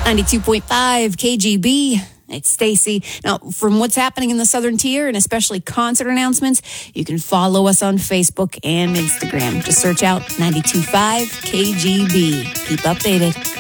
92.5 KGB. It's Stacy. Now, from what's happening in the Southern Tier and especially concert announcements, you can follow us on Facebook and Instagram. Just search out 92.5 KGB. Keep updated.